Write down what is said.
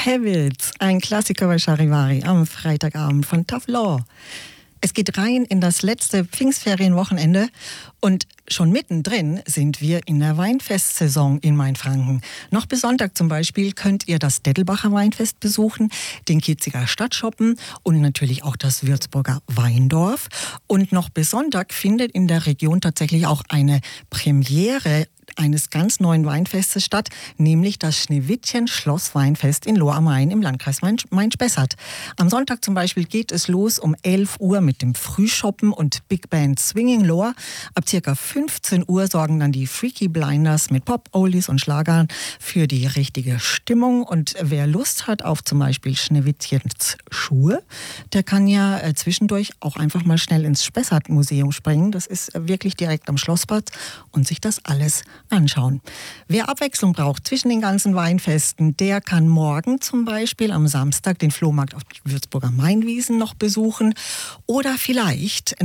Habits, ein Klassiker bei Charivari am Freitagabend von Tough Law. Es geht rein in das letzte Pfingstferienwochenende und schon mittendrin sind wir in der Weinfestsaison in Mainfranken. Noch bis Sonntag zum Beispiel könnt ihr das Dettelbacher Weinfest besuchen, den Kitziger Stadtschoppen und natürlich auch das Würzburger Weindorf. Und noch bis Sonntag findet in der Region tatsächlich auch eine Premiere eines ganz neuen Weinfestes statt, nämlich das Schneewittchen-Schloss-Weinfest in Lohr am Main im Landkreis Main-Spessart. Am Sonntag zum Beispiel geht es los um 11 Uhr mit dem Frühschoppen und Big Band Swinging Lohr. Ab ca. 15 Uhr sorgen dann die Freaky Blinders mit Pop, Oldies und Schlagern für die richtige Stimmung. Und wer Lust hat auf zum Beispiel Schneewittchens Schuhe, der kann ja zwischendurch auch einfach mal schnell ins Spessart-Museum springen. Das ist wirklich direkt am Schlossplatz und sich das alles anschauen. Wer Abwechslung braucht zwischen den ganzen Weinfesten, der kann morgen zum Beispiel am Samstag den Flohmarkt auf Würzburger Mainwiesen noch besuchen oder vielleicht